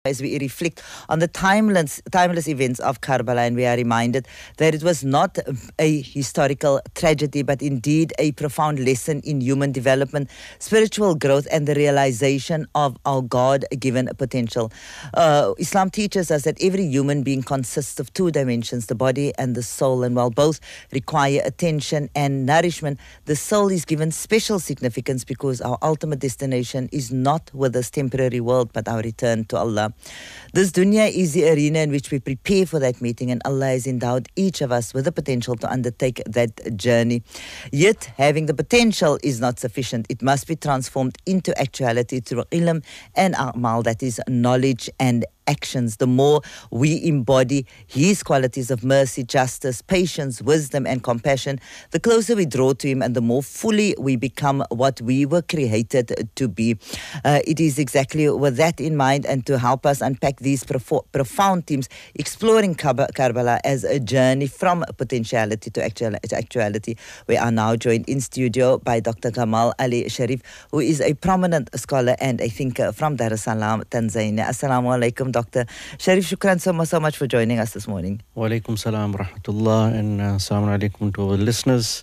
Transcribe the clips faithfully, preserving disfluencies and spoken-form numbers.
as we reflect on the timeless, timeless events of Karbala, and we are reminded that it was not a historical tragedy, but indeed a profound lesson in human development, spiritual growth, and the realization of our God-given potential. Uh, Islam teaches us that every human being consists of two dimensions, the body and the soul, and while both require attention and nourishment, the soul is given special significance because our ultimate destination is not with this temporary world, but our return to Allah. This dunya is the arena in which we prepare for that meeting, and Allah has endowed each of us with the potential to undertake that journey. Yet, having the potential is not sufficient. It must be transformed into actuality through ilm and a'mal, that is knowledge and actions. The more we embody His qualities of mercy, justice, patience, wisdom, and compassion, the closer we draw to Him and the more fully we become what we were created to be. Uh, it is exactly with that in mind, and to help us unpack these profo- profound themes, exploring Kab- Karbala as a journey from potentiality to, actual- to actuality. We are now joined in studio by Doctor Kamal Ali Sharif, who is a prominent scholar and a thinker from Dar es Salaam, Tanzania. Assalamu alaikum, Doctor Sharif. Shukran so much, so much for joining us this morning. Wa alaikum salam rahmatullah, and uh, assalamu alaikum to our listeners,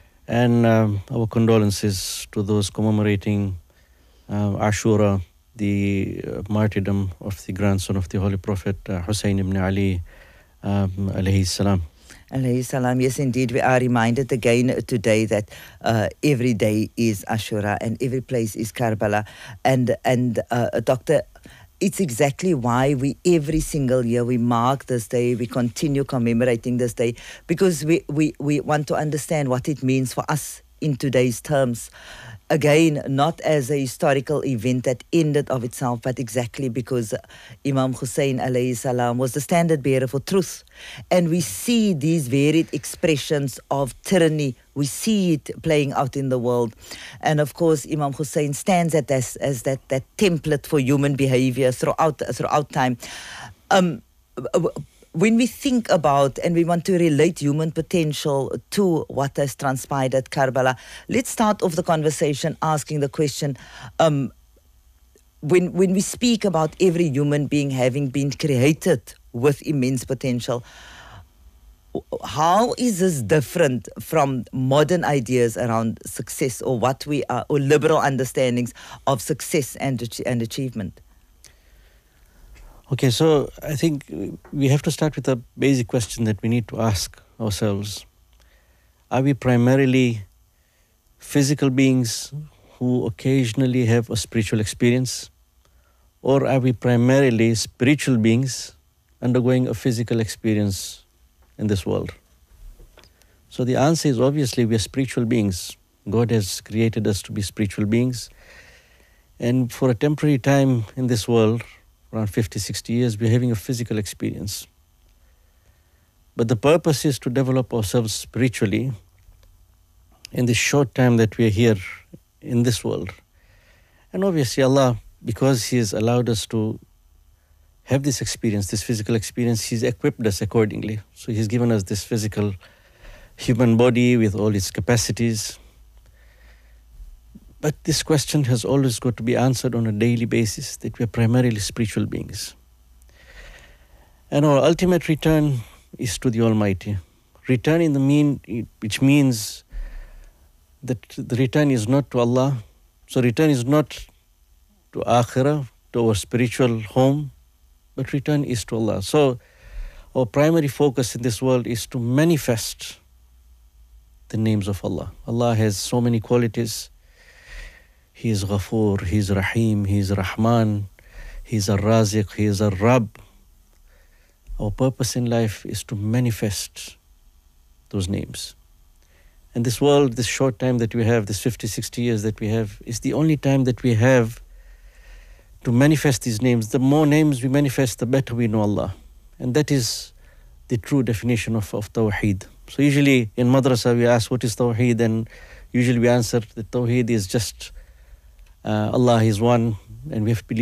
and um, our condolences to those commemorating uh, Ashura, the uh, martyrdom of the grandson of the Holy Prophet uh, Hussein ibn Ali um, alayhi salam. Alayhi salam. Yes, indeed, we are reminded again today that uh, every day is Ashura and every place is Karbala. And, and uh, Doctor, it's exactly why we, every single year, we mark this day, we continue commemorating this day, because we, we, we want to understand what it means for us in today's terms. Again, not as a historical event that ended of itself, but exactly because Imam Hussein alayhi salam was the standard bearer for truth. And we see these varied expressions of tyranny. We see it playing out in the world. And of course, Imam Hussein stands at this, as that, that template for human behavior throughout, throughout time. Um, When we think about and we want to relate human potential to what has transpired at Karbala, let's start off the conversation asking the question, um, when, when we speak about every human being having been created with immense potential, how is this different from modern ideas around success, or what we are, or liberal understandings of success and, and achievement? Okay, so I think we have to start with a basic question that we need to ask ourselves. Are we primarily physical beings who occasionally have a spiritual experience? Or are we primarily spiritual beings undergoing a physical experience in this world? So the answer is obviously we are spiritual beings. God has created us to be spiritual beings. And for a temporary time in this world, around fifty, sixty years, we're having a physical experience. But the purpose is to develop ourselves spiritually in this short time that we're here in this world. And obviously Allah, because He has allowed us to have this experience, this physical experience, He's equipped us accordingly. So He's given us this physical human body with all its capacities. But this question has always got to be answered on a daily basis, that we are primarily spiritual beings. And our ultimate return is to the Almighty. Return in the mean, which means that the return is not to Allah. So return is not to Akhirah, to our spiritual home, but return is to Allah. So our primary focus in this world is to manifest the names of Allah. Allah has so many qualities. He is Ghafoor, He is Rahim, He is Rahman, He is Ar-Raziq, He is Ar-Rab. Our purpose in life is to manifest those names. And this world, this short time that we have, this fifty, sixty years that we have, is the only time that we have to manifest these names. The more names we manifest, the better we know Allah. And that is the true definition of, of Tawheed. So usually in madrasa we ask, what is Tawheed? And usually we answer that Tawheed is just Uh, Allah is one, and we have to believe